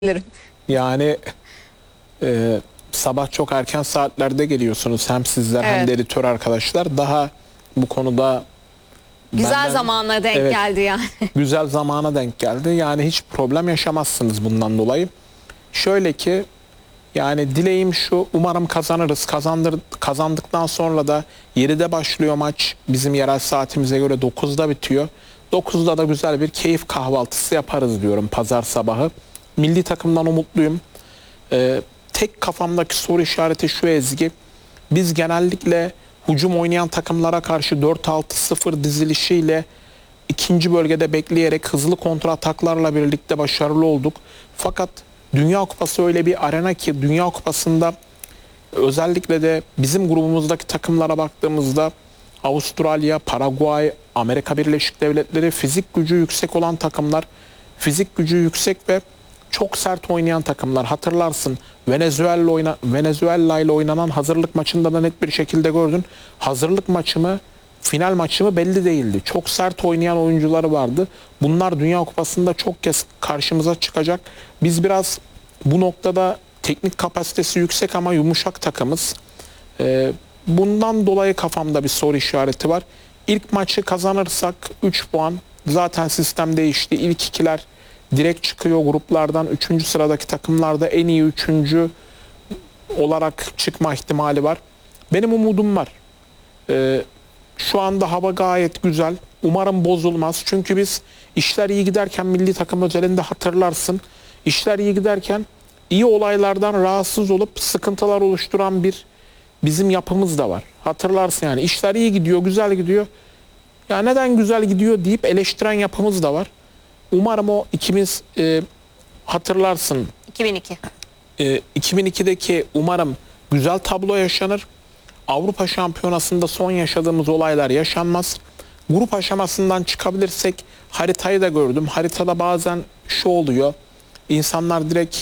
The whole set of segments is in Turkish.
Yani sabah çok erken saatlerde geliyorsunuz hem sizler hem de editör arkadaşlar. Daha bu konuda güzel zamana denk geldi yani. Güzel zamana denk geldi. Yani hiç problem yaşamazsınız bundan dolayı. Şöyle ki yani dileğim şu, umarım kazanırız. Kazandıktan sonra da 7'de başlıyor maç. Bizim yerel saatimize göre 9'da bitiyor. 9'da da güzel bir keyif kahvaltısı yaparız diyorum pazar sabahı. Milli takımdan umutluyum. Tek kafamdaki soru işareti şu Ezgi. Biz genellikle hücum oynayan takımlara karşı 4-6-0 dizilişiyle ikinci bölgede bekleyerek hızlı kontra ataklarla birlikte başarılı olduk. Fakat Dünya Kupası öyle bir arena ki Dünya Kupası'nda özellikle de bizim grubumuzdaki takımlara baktığımızda Avustralya, Paraguay, Amerika Birleşik Devletleri fizik gücü yüksek olan takımlar, fizik gücü yüksek ve çok sert oynayan takımlar. Hatırlarsın Venezuela ile oynanan hazırlık maçında da net bir şekilde gördün. Hazırlık maçı mı, final maçı mı belli değildi. Çok sert oynayan oyuncuları vardı. Bunlar Dünya Kupası'nda çok kez karşımıza çıkacak. Biz biraz bu noktada teknik kapasitesi yüksek ama yumuşak takımız. Bundan dolayı kafamda bir soru işareti var. İlk maçı kazanırsak 3 puan. Zaten sistem değişti. İlk ikiler direkt çıkıyor gruplardan. 3. sıradaki takımlarda en iyi 3. olarak çıkma ihtimali var. Benim umudum var. Şu anda hava gayet güzel. Umarım bozulmaz. Çünkü biz işler iyi giderken milli takım özelinde hatırlarsın. İşler iyi giderken iyi olaylardan rahatsız olup sıkıntılar oluşturan bir bizim yapımız da var. Hatırlarsın yani işler iyi gidiyor, güzel gidiyor. Ya neden güzel gidiyor deyip eleştiren yapımız da var. Umarım o ikimiz hatırlarsın. 2002. 2002'deki umarım güzel tablo yaşanır. Avrupa Şampiyonası'nda son yaşadığımız olaylar yaşanmaz. Grup aşamasından çıkabilirsek haritayı da gördüm. Haritada bazen şu oluyor. İnsanlar direkt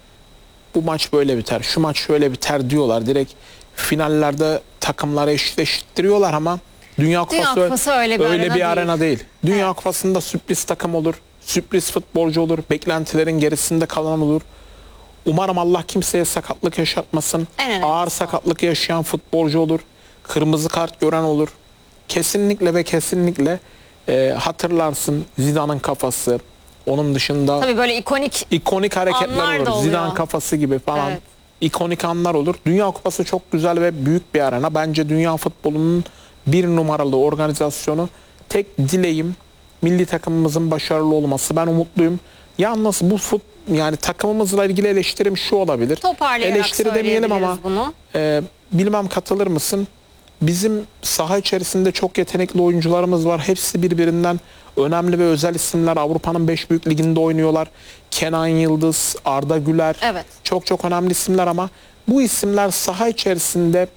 bu maç böyle biter, şu maç şöyle biter diyorlar. Direkt finallerde takımları eşitleştiriyorlar ama Dünya Kupası öyle bir arena değil. Dünya Kupası'nda sürpriz takım olur, sürpriz futbolcu olur, beklentilerin gerisinde kalan olur. Umarım Allah kimseye sakatlık yaşatmasın. Ağır sakatlık yaşayan futbolcu olur, kırmızı kart gören olur. Kesinlikle ve kesinlikle hatırlarsın Zidane'ın kafası. Onun dışında tabii böyle ikonik hareketler olur. Zidane kafası gibi falan. Evet. İkonik anlar olur. Dünya Kupası çok güzel ve büyük bir arena. Bence dünya futbolunun bir numaralı organizasyonu. Tek dileğim milli takımımızın başarılı olması. Ben umutluyum. Yalnız bu yani takımımızla ilgili eleştirim şu olabilir. Eleştiri demeyelim ama bunu. Bilmem katılır mısın? Bizim saha içerisinde çok yetenekli oyuncularımız var. Hepsi birbirinden önemli ve özel isimler. Avrupa'nın 5 büyük liginde oynuyorlar. Kenan Yıldız, Arda Güler. Evet. Çok önemli isimler ama bu isimler saha içerisinde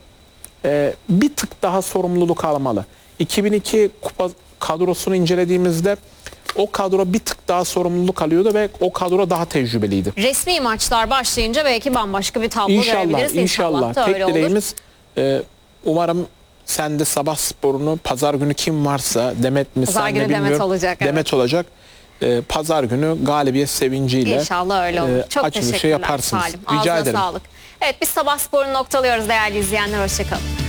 bir tık daha sorumluluk almalı. 2002 kupa kadrosunu incelediğimizde o kadro bir tık daha sorumluluk alıyordu ve o kadro daha tecrübeliydi. Resmi maçlar başlayınca belki bambaşka bir tablo görebiliriz. İnşallah. Tek dileğimiz umarım sen de sabah sporunu pazar günü kim varsa Demet mi sen de bilmiyorum. Demet olacak. Demet olacak. Pazar günü galibiyet sevinciyle İnşallah öyle olur. Çok açılışı yaparsınız. Salim. Rica Ağzına ederim. Sağlık. Evet biz sabah sporunu noktalıyoruz değerli izleyenler. Hoşçakalın.